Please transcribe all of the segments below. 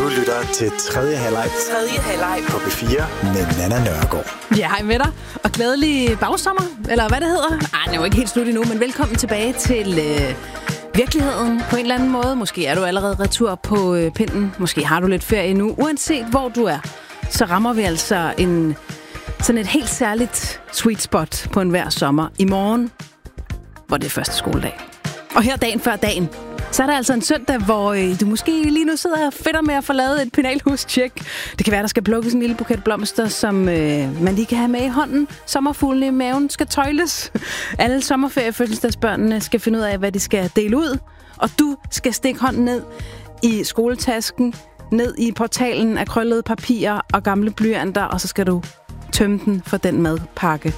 Du lytter til tredje halvleg på P4 med Nanna Nørgaard. Ja, hej med dig. Og glædelig bagsommer, eller hvad det hedder. Det er jo ikke helt slut endnu, men velkommen tilbage til virkeligheden på en eller anden måde. Måske er du allerede retur på pinden. Måske har du lidt ferie nu. Uanset hvor du er, så rammer vi altså sådan et helt særligt sweet spot på enhver sommer. I morgen, hvor det er første skoledag. Og her dagen før dagen, så er der altså en søndag, hvor du måske lige nu sidder og fedter med at få lavet et penalhus-tjek. Det kan være, der skal plukkes en lille buket blomster, som man lige kan have med i hånden. Sommerfuglene i maven skal tøjles. Alle sommerferiefødselsdagsbørnene skal finde ud af, hvad de skal dele ud. Og du skal stikke hånden ned i skoletasken, ned i portalen af krøllede papirer og gamle blyanter, og så skal du tømme den for den madpakke,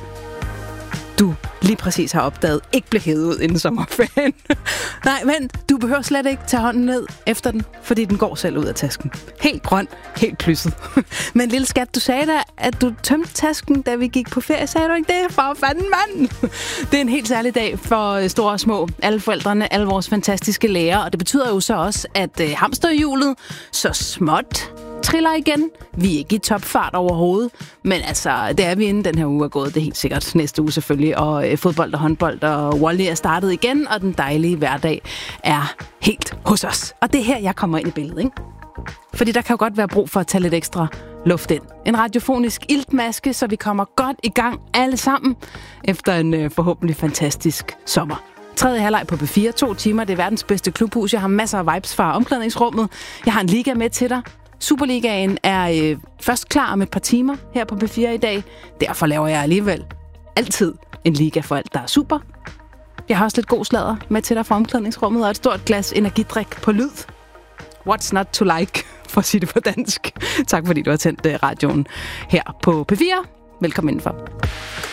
du lige præcis har opdaget, ikke blev hævet ud inden sommerferien. Nej, men du behøver slet ikke tage hånden ned efter den, fordi den går selv ud af tasken. Helt grøn, helt plysset. Men lille skat, du sagde da, at du tømte tasken, da vi gik på ferie. Sagde du ikke det? For fanden, mand! Det er en helt særlig dag for store og små. Alle forældrene, alle vores fantastiske lærere. Og det betyder jo så også, at hamsterhjulet så småt triller igen. Vi er ikke i topfart overhovedet, men altså, det er vi inden den her uge er gået. Det er helt sikkert næste uge selvfølgelig, og fodbold og håndbold og volley er startet igen, og den dejlige hverdag er helt hos os. Og det er her, jeg kommer ind i billedet, ikke? Fordi der kan jo godt være brug for at tage lidt ekstra luft ind. En radiofonisk iltmaske, så vi kommer godt i gang alle sammen efter en forhåbentlig fantastisk sommer. Tredje halvleg på P4, 2 timer. Det er verdens bedste klubhus. Jeg har masser af vibes fra omklædningsrummet. Jeg har en liga med til dig. Superligaen er først klar om et par timer her på P4 i dag. Derfor laver jeg alligevel altid en liga for alt, der er super. Jeg har også lidt god sladder med til dig fra omklædningsrummet, og et stort glas energidrik på lyd. What's not to like, for at sige det på dansk. Tak fordi du har tændt radioen her på P4. Velkommen indenfor.